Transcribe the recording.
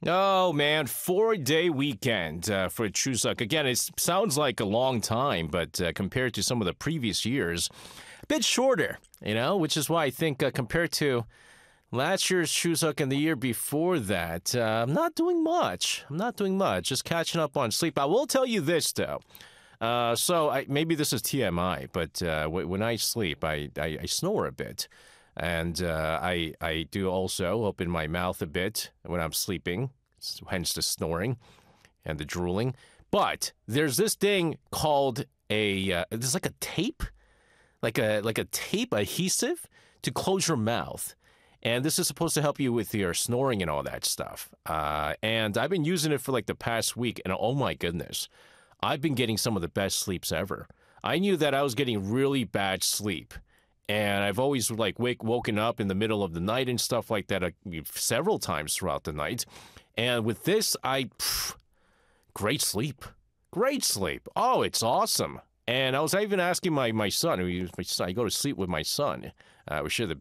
Oh man, 4-day weekend for Chuseok. Again, it sounds like a long time, but compared to some of the previous years, a bit shorter, which is why I think compared to last year's Chuseok and the year before that, I'm not doing much. I'm not doing much, just catching up on sleep. I will tell you this, though. Maybe this is TMI, but when I sleep, I snore a bit. And I do also open my mouth a bit when I'm sleeping, hence the snoring and the drooling. But there's this thing called there's like a tape, like a tape adhesive to close your mouth. And this is supposed to help you with your snoring and all that stuff. And I've been using it for like the past week, and oh my goodness, I've been getting some of the best sleeps ever. I knew that I was getting really bad sleep. And I've always woken up in the middle of the night and stuff like that several times throughout the night. And with this, great sleep. Great sleep. Oh, it's awesome. And I was even asking my son, I go to sleep with my son. We share